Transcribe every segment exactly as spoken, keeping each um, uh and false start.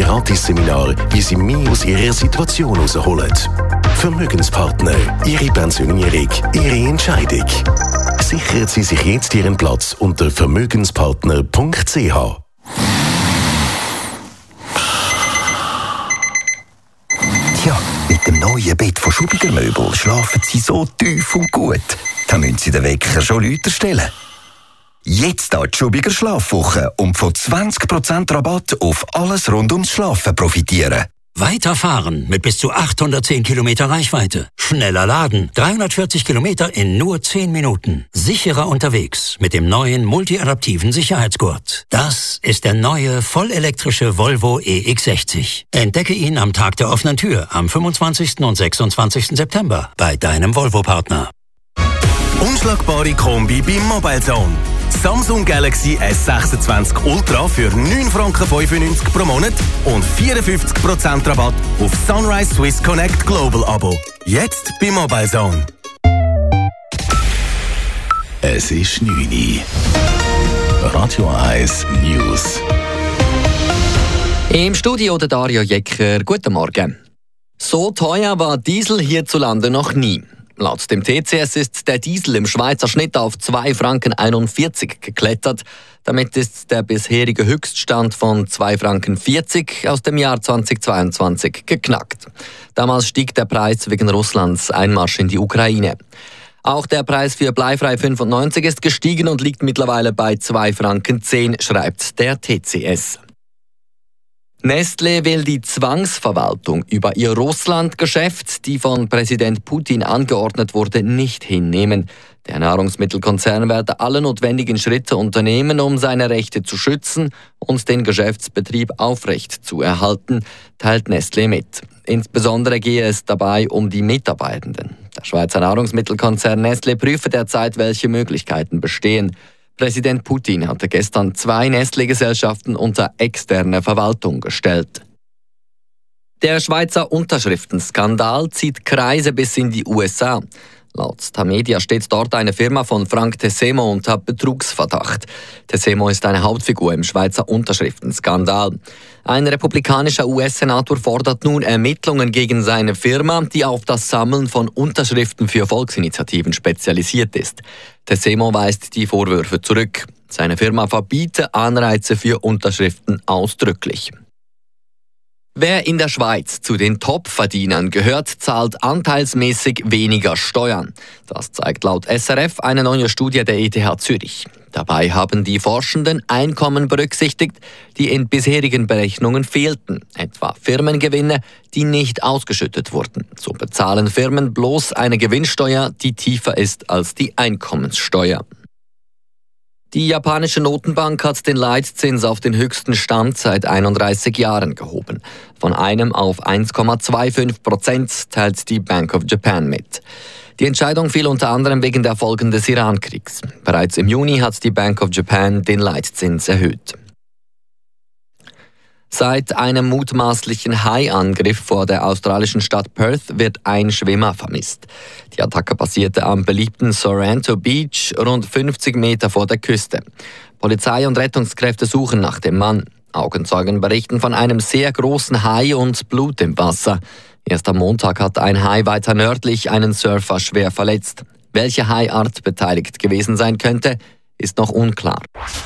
Gratisseminar, wie Sie mehr aus Ihrer Situation herausholen. Vermögenspartner. Ihre Pensionierung, Ihre Entscheidung. Sichern Sie sich jetzt Ihren Platz unter vermögenspartner punkt c h. Tja, mit dem neuen Bett von Schubiger Möbel schlafen Sie so tief und gut. Da müssen Sie den Wecker schon lauter stellen. Jetzt an die Schubiger Schlafwoche und von zwanzig Prozent Rabatt auf alles rund ums Schlafen profitieren. Weiterfahren mit bis zu achthundertzehn Kilometer Reichweite. Schneller laden. dreihundertvierzig Kilometer in nur zehn Minuten. Sicherer unterwegs mit dem neuen multiadaptiven Sicherheitsgurt. Das ist der neue vollelektrische Volvo E X sechzig. Entdecke ihn am Tag der offenen Tür am fünfundzwanzigsten und sechsundzwanzigsten September bei deinem Volvo-Partner. Unschlagbare Kombi bei MobileZone. Samsung Galaxy S sechsundzwanzig Ultra für neun Franken fünfundneunzig pro Monat und vierundfünfzig Prozent Rabatt auf Sunrise Swiss Connect Global Abo. Jetzt bei MobileZone. Es ist neun Uhr. Radio eins News. Im Studio der Dario Jecker. Guten Morgen. So teuer war Diesel hierzulande noch nie. Laut dem T C S ist der Diesel im Schweizer Schnitt auf zwei Franken einundvierzig geklettert. Damit ist der bisherige Höchststand von zwei Franken vierzig aus dem Jahr zweitausendzweiundzwanzig geknackt. Damals stieg der Preis wegen Russlands Einmarsch in die Ukraine. Auch der Preis für Bleifrei fünfundneunzig ist gestiegen und liegt mittlerweile bei zwei Franken zehn, schreibt der T C S. Nestlé will die Zwangsverwaltung über ihr Russland-Geschäft, die von Präsident Putin angeordnet wurde, nicht hinnehmen. Der Nahrungsmittelkonzern werde alle notwendigen Schritte unternehmen, um seine Rechte zu schützen und den Geschäftsbetrieb aufrecht zu erhalten, teilt Nestlé mit. Insbesondere gehe es dabei um die Mitarbeitenden. Der Schweizer Nahrungsmittelkonzern Nestlé prüfe derzeit, welche Möglichkeiten bestehen. Präsident Putin hatte gestern zwei Nestlé-Gesellschaften unter externe Verwaltung gestellt. Der Schweizer Unterschriftenskandal zieht Kreise bis in die U S A. Laut Tamedia steht dort eine Firma von Frank Tessemo unter Betrugsverdacht. Tessemo ist eine Hauptfigur im Schweizer Unterschriftenskandal. Ein republikanischer U S-Senator fordert nun Ermittlungen gegen seine Firma, die auf das Sammeln von Unterschriften für Volksinitiativen spezialisiert ist. Tessemo weist die Vorwürfe zurück. Seine Firma verbiete Anreize für Unterschriften ausdrücklich. Wer in der Schweiz zu den Top-Verdienern gehört, zahlt anteilsmäßig weniger Steuern. Das zeigt laut S R F eine neue Studie der E T H Zürich. Dabei haben die Forschenden Einkommen berücksichtigt, die in bisherigen Berechnungen fehlten, etwa Firmengewinne, die nicht ausgeschüttet wurden. So bezahlen Firmen bloß eine Gewinnsteuer, die tiefer ist als die Einkommenssteuer. Die japanische Notenbank hat den Leitzins auf den höchsten Stand seit einunddreißig Jahren gehoben. Von einem auf eins Komma fünfundzwanzig Prozent teilt die Bank of Japan mit. Die Entscheidung fiel unter anderem wegen der Folgen des Iran-Kriegs. Bereits im Juni hat die Bank of Japan den Leitzins erhöht. Seit einem mutmaßlichen Haiangriff vor der australischen Stadt Perth wird ein Schwimmer vermisst. Die Attacke passierte am beliebten Sorrento Beach, rund fünfzig Meter vor der Küste. Polizei und Rettungskräfte suchen nach dem Mann. Augenzeugen berichten von einem sehr großen Hai und Blut im Wasser. Erst am Montag hat ein Hai weiter nördlich einen Surfer schwer verletzt. Welche Haiart beteiligt gewesen sein könnte, ist noch unklar.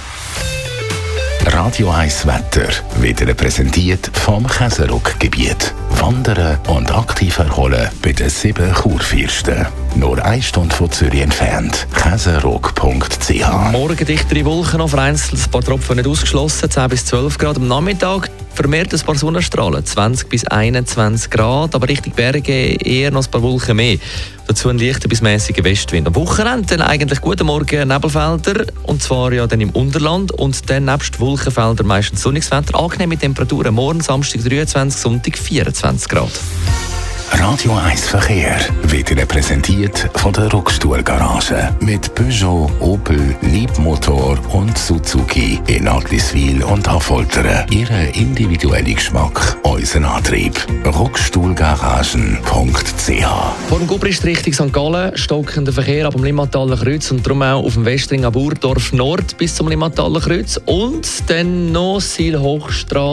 Radio eins Wetter wird Ihnen präsentiert vom Käseruck-Gebiet. Wandern und aktiv erholen bei den sieben Kurfürsten. Nur eine Stunde von Zürich entfernt. käseruck punkt c h. Morgen dichtere Wolken, noch vereinzelt ein paar Tropfen nicht ausgeschlossen, zehn bis zwölf Grad am Nachmittag. Vermehrt ein paar Sonnenstrahlen, zwanzig bis einundzwanzig Grad, aber Richtung Berge eher noch ein paar Wolken mehr. Dazu ein leichter bis mäßiger Westwind. Am Wochenende dann eigentlich guten Morgen Nebelfelder, und zwar ja dann im Unterland, und dann nebst Wolkenfelder meistens sonniges Wetter, angenehme Temperaturen. Morgen Samstag dreiundzwanzig, Sonntag vierundzwanzig Grad. Radio eins Verkehr wird Ihnen präsentiert von der Rockstuhl-Garage. Mit Peugeot, Opel, Liebmotor und Suzuki in Agliswil und Affoltern. Ihren individuellen Geschmack, unseren Antrieb. rockstuhlgaragen punkt c h. Vor dem Gubrist Richtung Sankt Gallen stockender Verkehr ab dem Limmataler Kreuz und darum auch auf dem Westring ab Urdorf Nord bis zum Limmataler Kreuz und dann noch Silhochstraße